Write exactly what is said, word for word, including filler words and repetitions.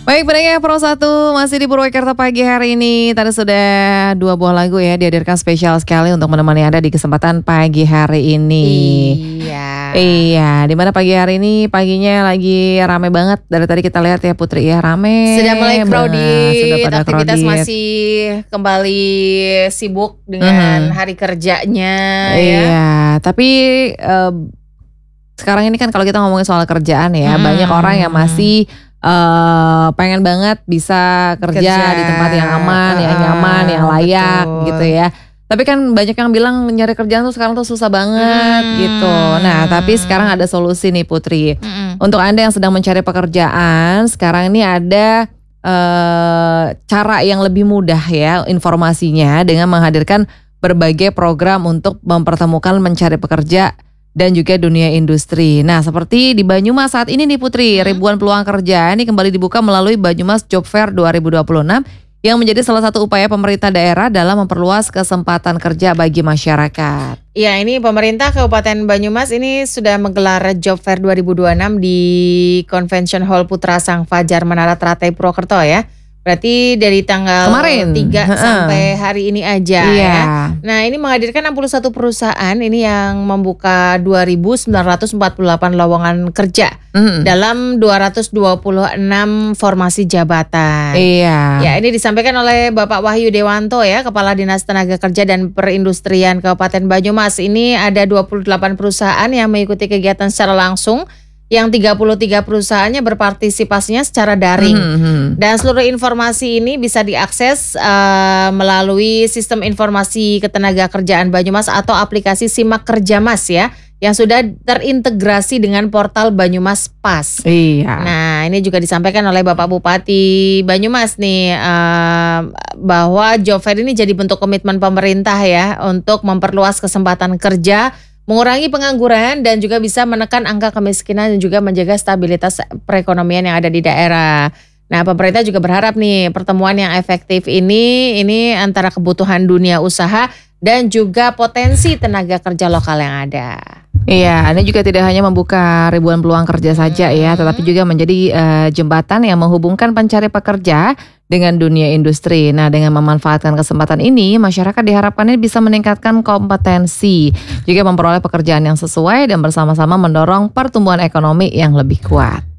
Baik, pendengar Pro satu masih di Purwakarta pagi hari ini. Tadi sudah dua buah lagu ya dihadirkan spesial sekali untuk menemani Anda di kesempatan pagi hari ini. Iya. Iya, dimana pagi hari ini paginya lagi rame banget. Dari tadi kita lihat ya Putri ya, rame. Sudah mulai crowded, Sudah pada aktivitas crowded. masih kembali sibuk dengan Mhm. hari kerjanya ya. Iya, tapi eh, sekarang ini kan kalau kita ngomongin soal kerjaan ya, Hmm. banyak orang yang masih eh, pengen banget bisa kerja, Kerja. di tempat yang aman, yang Uh-uh, nyaman, yang layak betul. gitu ya. Tapi kan banyak yang bilang nyari kerjaan tuh sekarang tuh susah banget Hmm. gitu. Nah, tapi sekarang ada solusi nih Putri. Mm-mm. Untuk Anda yang sedang mencari pekerjaan, sekarang ini ada eh, cara yang lebih mudah ya informasinya dengan menghadirkan berbagai program untuk mempertemukan mencari pekerja dan juga dunia industri. Nah, seperti di Banyumas saat ini nih Putri, Hmm. ribuan peluang kerja ini kembali dibuka melalui Banyumas Job Fair dua ribu dua puluh enam yang menjadi salah satu upaya pemerintah daerah dalam memperluas kesempatan kerja bagi masyarakat. Ya, ini pemerintah Kabupaten Banyumas ini sudah menggelar Job Fair dua ribu dua puluh enam di Convention Hall Putra Sang Fajar Menara Teratai Purwokerto ya. Berarti dari tanggal Kemarin. tiga Heeh. sampai hari ini aja Iya. ya. Nah, ini menghadirkan enam puluh satu perusahaan ini yang membuka dua ribu sembilan ratus empat puluh delapan lowongan kerja Mhm. dalam dua ratus dua puluh enam formasi jabatan. Iya. Ya, ini disampaikan oleh Bapak Wahyu Dewanto ya, Kepala Dinas Tenaga Kerja dan Perindustrian Kabupaten Banyumas. Ini ada dua puluh delapan perusahaan yang mengikuti kegiatan secara langsung, yang tiga puluh tiga perusahaannya berpartisipasinya secara daring. Mhm. Dan seluruh informasi ini bisa diakses uh, melalui sistem informasi ketenaga kerjaan Banyumas atau aplikasi Simak Kerja Mas ya, yang sudah terintegrasi dengan portal Banyumas Pas. Iya. Nah, ini juga disampaikan oleh Bapak Bupati Banyumas nih uh, bahwa Job Fair ini jadi bentuk komitmen pemerintah ya untuk memperluas kesempatan kerja, mengurangi pengangguran dan juga bisa menekan angka kemiskinan dan juga menjaga stabilitas perekonomian yang ada di daerah. Nah, pemerintah juga berharap nih pertemuan yang efektif ini ini antara kebutuhan dunia usaha dan juga potensi tenaga kerja lokal yang ada. Iya, ini juga tidak hanya membuka ribuan peluang kerja saja ya, tetapi juga menjadi eh, jembatan yang menghubungkan pencari pekerja dengan dunia industri. Nah, dengan memanfaatkan kesempatan ini, masyarakat diharapkan ini bisa meningkatkan kompetensi, juga memperoleh pekerjaan yang sesuai dan bersama-sama mendorong pertumbuhan ekonomi yang lebih kuat.